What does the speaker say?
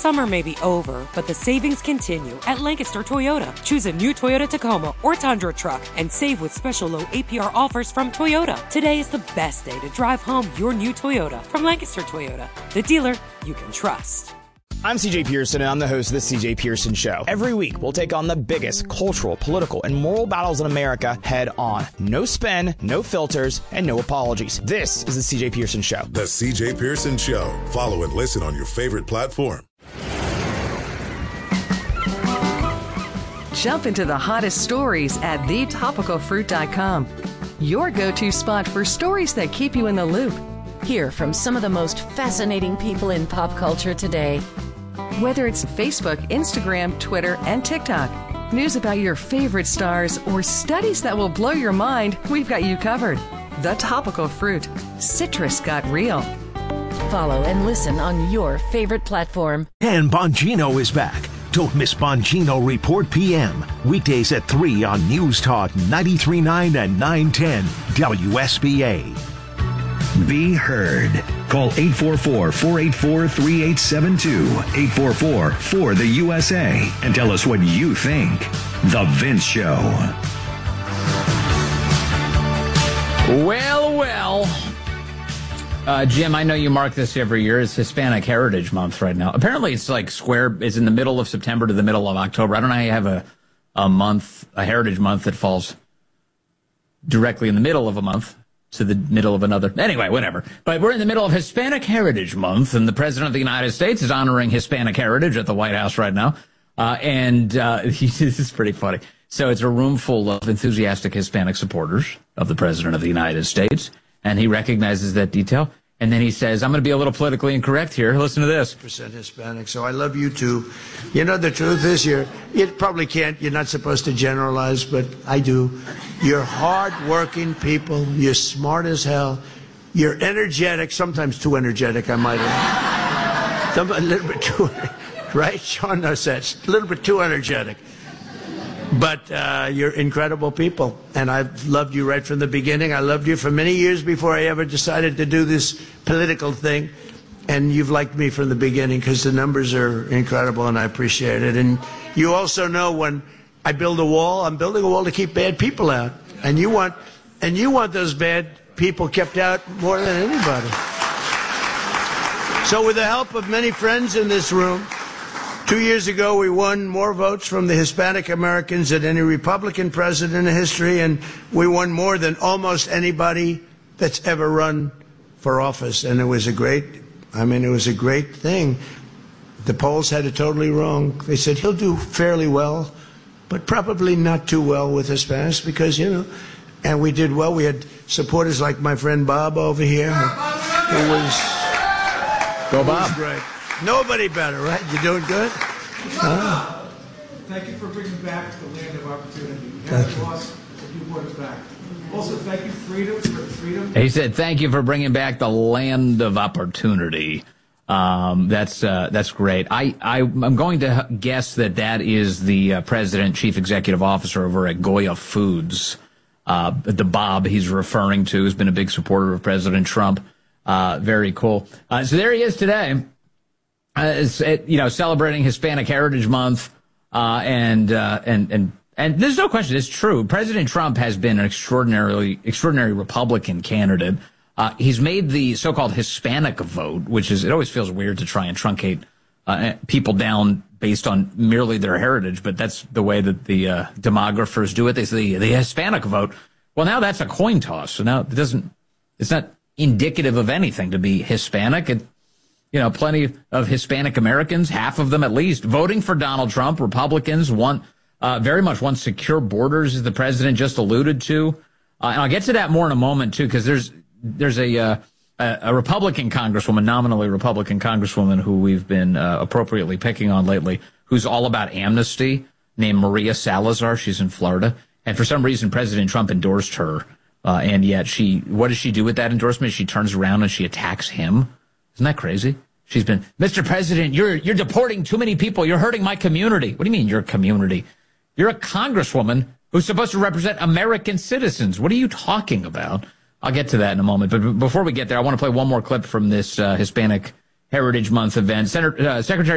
Summer may be over, but the savings continue at Lancaster Toyota. Choose a new Toyota Tacoma or Tundra truck and save with special low APR offers from Toyota. Today is the best day to drive home your new Toyota from Lancaster Toyota, the dealer you can trust. I'm CJ Pearson, and I'm the host of The CJ Pearson Show. Every week, we'll take on the biggest cultural, political, and moral battles in America head on. No spin, no filters, and no apologies. This is The CJ Pearson Show. The CJ Pearson Show. Follow and listen on your favorite platform. Jump into the hottest stories at thetopicalfruit.com. Your go-to spot for stories that keep you in the loop. Hear from some of the most fascinating people in pop culture today. Whether it's Facebook, Instagram, Twitter, and TikTok, news about your favorite stars, or studies that will blow your mind, we've got you covered. The Topical Fruit. Citrus got real. Follow and listen on your favorite platform. And Bongino is back. Don't miss Bongino Report PM. Weekdays at 3 on News Talk 93.9 and 910 WSBA. Be heard. Call 844-484-3872, 844-4-THE-USA, and tell us what you think. The Vince Show. Well. Jim, I know you mark this every year. It's Hispanic Heritage Month right now. Apparently it's like it's in the middle of September to the middle of October. I don't know how you have a Heritage Month that falls directly in the middle of a month to the middle of another. Anyway, whatever. But we're in the middle of Hispanic Heritage Month, and the President of the United States is honoring Hispanic heritage at the White House right now. This is pretty funny. So it's a room full of enthusiastic Hispanic supporters of the President of the United States, and he recognizes that detail. And then he says, I'm going to be a little politically incorrect here. Listen to this. Percent Hispanic, so I love you too. You know, the truth is you probably can't, you're not supposed to generalize, but I do. You're hard-working people. You're smart as hell. You're energetic, sometimes too energetic, I might add. A little bit too, right? Sean knows that. A little bit too energetic. But you're incredible people, and I've loved you right from the beginning. I loved you for many years before I ever decided to do this political thing, and you've liked me from the beginning because the numbers are incredible, and I appreciate it. And you also know when I build a wall, I'm building a wall to keep bad people out, and you want those bad people kept out more than anybody. So with the help of many friends in this room, 2 years ago, we won more votes from the Hispanic Americans than any Republican president in history, and we won more than almost anybody that's ever run for office. And it was a great thing. The polls had it totally wrong. They said he'll do fairly well, but probably not too well with Hispanics because, and we did well. We had supporters like my friend Bob over here, who was... Go Bob. Great. Nobody better, right? You doing good? Thank you for bringing back the land of opportunity. We haven't lost, but you brought it back. Also, thank you, freedom. He said, "Thank you for bringing back the land of opportunity." That's great. I'm going to guess that is the president, chief executive officer over at Goya Foods, the Bob he's referring to, has been a big supporter of President Trump. Very cool. So there he is today. Celebrating Hispanic Heritage Month, and there's no question, it's true. President Trump has been an extraordinary Republican candidate. He's made the so-called Hispanic vote, it always feels weird to try and truncate people down based on merely their heritage, but that's the way that the demographers do it. They say the Hispanic vote. Well, now that's a coin toss. So now it's not indicative of anything to be Hispanic. Plenty of Hispanic Americans, half of them at least, voting for Donald Trump. Republicans very much want secure borders, as the president just alluded to. And I'll get to that more in a moment, too, because there's a Republican congresswoman, nominally Republican congresswoman, who we've been appropriately picking on lately, who's all about amnesty, named Maria Salazar. She's in Florida. And for some reason, President Trump endorsed her. And yet what does she do with that endorsement? She turns around and she attacks him. Isn't that crazy? She's been, Mr. President, you're deporting too many people. You're hurting my community. What do you mean your community? You're a congresswoman who's supposed to represent American citizens. What are you talking about? I'll get to that in a moment. But before we get there, I want to play one more clip from this Hispanic Heritage Month event. Secretary